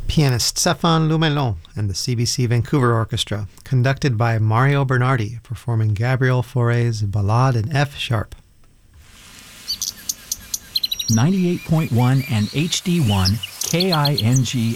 Pianist Stéphane Lumelon and the CBC Vancouver Orchestra, conducted by Mario Bernardi, performing Gabriel Fauré's Ballade in F sharp. 98.1 and HD1 KING